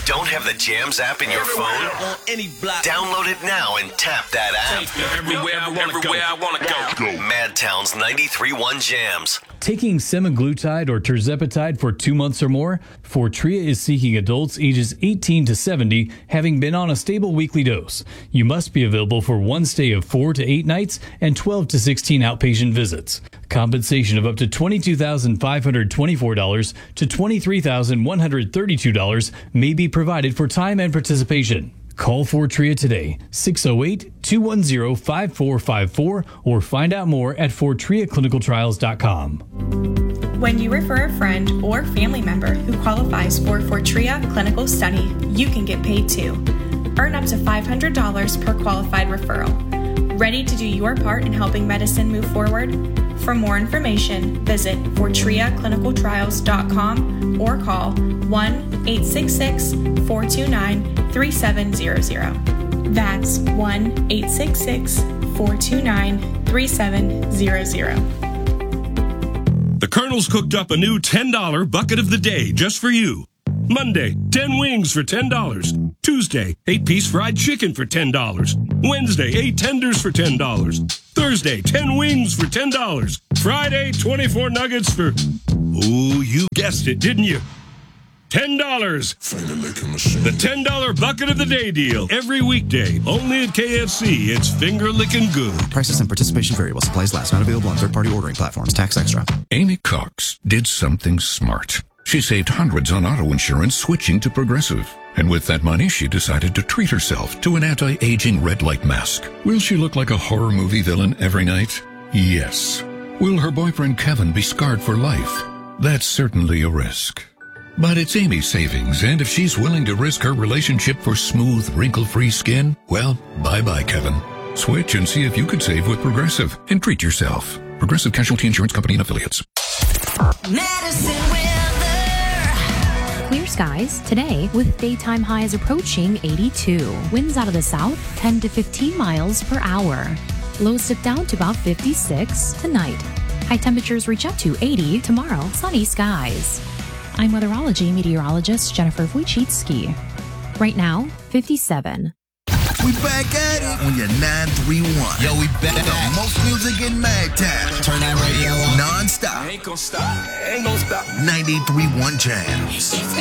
Don't have the Jams app in your phone? On any block. Download it now and tap that app. Everywhere I want to go. Madtown's 93.1 Jams. Taking semaglutide or tirzepatide for 2 months or more, Fortrea is seeking adults ages 18 to 70 having been on a stable weekly dose. You must be available for one stay of 4 to 8 nights and 12 to 16 outpatient visits. Compensation of up to $22,524 to $23,132 may be provided for time and participation. Call Fortrea today, 608-210-5454, or find out more at FortreaClinicalTrials.com. When you refer a friend or family member who qualifies for Fortrea Clinical Study, you can get paid too. Earn up to $500 per qualified referral. Ready to do your part in helping medicine move forward? For more information, visit FortreaClinicalTrials.com or call 1-866-429-3700. That's 1-866-429-3700. The Colonel's cooked up a new $10 bucket of the day just for you. Monday, 10 wings for $10. Tuesday, 8-piece fried chicken for $10. Wednesday, 8 tenders for $10. Thursday, 10 wings for $10. Friday, 24 nuggets for... Oh, you guessed it, didn't you? $10. The $10 bucket of the day deal. Every weekday, only at KFC. It's finger-licking good. Prices and participation vary while supplies last. Not available on third-party ordering platforms. Tax extra. Amy Cox did something smart. She saved hundreds on auto insurance switching to Progressive. And with that money, she decided to treat herself to an anti-aging red light mask. Will she look like a horror movie villain every night? Yes. Will her boyfriend Kevin be scarred for life? That's certainly a risk. But it's Amy's savings, and if she's willing to risk her relationship for smooth, wrinkle-free skin, well, bye-bye, Kevin. Switch and see if you could save with Progressive and treat yourself. Progressive Casualty Insurance Company and Affiliates. Medicine weather. Clear skies today with daytime highs approaching 82. Winds out of the south 10 to 15 miles per hour. Lows dip down to about 56 tonight. High temperatures reach up to 80 tomorrow. Sunny skies. I'm weatherology meteorologist Jennifer Wojcicki. Right now, 57. We back at it on your 931. Yo, we back. The most music in Madtown. Turn that radio on. Non-stop. Ain't gonna stop. Ain't gonna stop. 93.1 Jams.